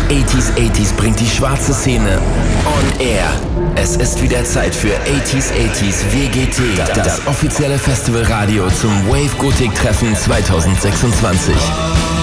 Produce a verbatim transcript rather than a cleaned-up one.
achtziger achtziger bringt die schwarze Szene on air. Es ist wieder Zeit für achtziger achtziger W G T, das offizielle Festivalradio zum Wave Gothic Treffen zwanzig sechsundzwanzig.